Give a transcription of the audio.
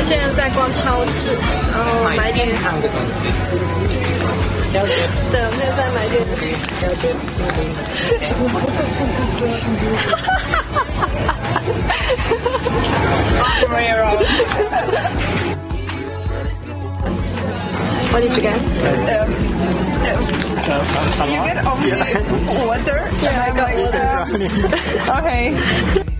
现在在逛超市，然后买点健康的东西。了解。 对，我们现在在买点。 了解。 What did you get? You get only water? Yeah, I got water. Okay.